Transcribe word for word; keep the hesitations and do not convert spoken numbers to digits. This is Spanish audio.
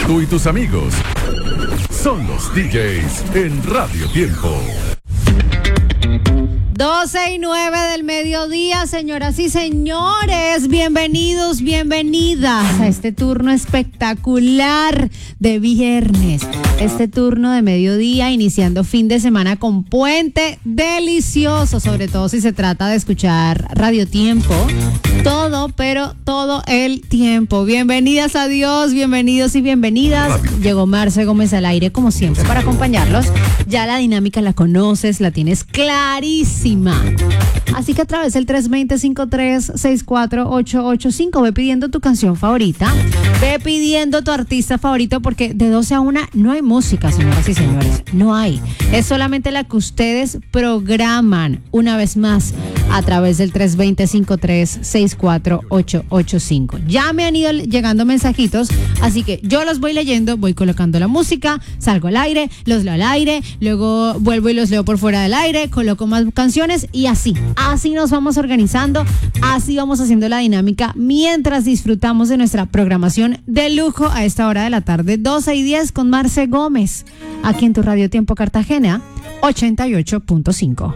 Tú y tus amigos son los D Js en Radio Tiempo. doce y nueve del mediodía, señoras y señores, bienvenidos, bienvenidas a este turno espectacular de viernes, este turno de mediodía iniciando fin de semana con puente delicioso, sobre todo si se trata de escuchar Radio Tiempo, todo, pero todo el tiempo. Bienvenidas a Dios, bienvenidos y bienvenidas. Llegó Marce Gómez al aire como siempre para acompañarlos. Ya la dinámica la conoces, la tienes clarísima. Así que a través del tres dos cero, cinco tres seis cuatro ocho ocho cinco ve pidiendo tu canción favorita, ve pidiendo tu artista favorito, porque de doce a una no hay música, señoras y señores, no hay. Es solamente la que ustedes programan. Una vez más, a través del tres dos cero, cinco tres seis cuatro ocho ocho cinco. Ya me han ido llegando mensajitos, así que yo los voy leyendo, voy colocando la música, salgo al aire, los leo al aire, luego vuelvo y los leo por fuera del aire, coloco más canciones y así, así nos vamos organizando, así vamos haciendo la dinámica mientras disfrutamos de nuestra programación de lujo a esta hora de la tarde, doce y diez con Marce Gómez, aquí en tu Radio Tiempo Cartagena, ochenta y ocho punto cinco.